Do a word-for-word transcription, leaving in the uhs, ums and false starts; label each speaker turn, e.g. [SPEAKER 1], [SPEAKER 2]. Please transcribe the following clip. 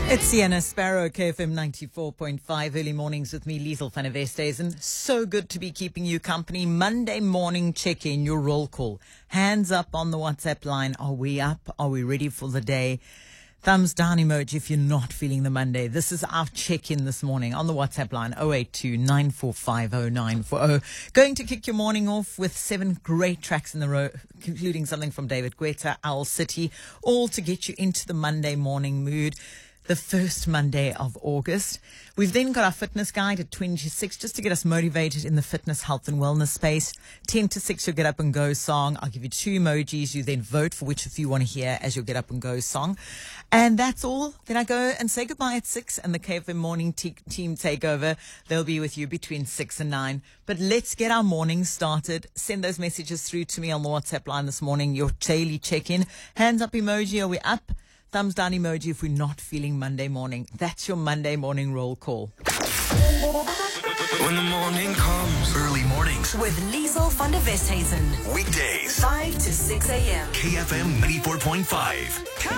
[SPEAKER 1] It's Sienna Sparrow, K F M ninety-four point five, early mornings with me, Liesl van der Westhuizen. So good to be keeping you company. Monday morning check-in, your roll call. Hands up on the WhatsApp line. Are we up? Are we ready for the day? Thumbs down emoji if you're not feeling the Monday. This is our check-in this morning on the WhatsApp line, oh eight two, nine four five, oh nine four oh. Going to kick your morning off with seven great tracks in the row, including something from David Guetta, Owl City, all to get you into the Monday morning mood. The first Monday of August. We've then got our fitness guide at twenty-six, just to get us motivated in the fitness, health and wellness space. ten to six, your Get Up and Go song. I'll give you two emojis. You then vote for which of you want to hear as your Get Up and Go song. And that's all. Then I go and say goodbye at six, and the K F M morning te- team takeover. They'll be with you between six and nine. But let's get our morning started. Send those messages through to me on the WhatsApp line this morning. Your daily check-in. Hands up emoji. Are we up? Thumbs down emoji if we're not feeling Monday morning. That's your Monday morning roll call.
[SPEAKER 2] When the morning comes,
[SPEAKER 3] early mornings
[SPEAKER 4] with Liesl van der Westhuizen.
[SPEAKER 3] Weekdays
[SPEAKER 4] five to six a.m.
[SPEAKER 3] K F M ninety-four point five.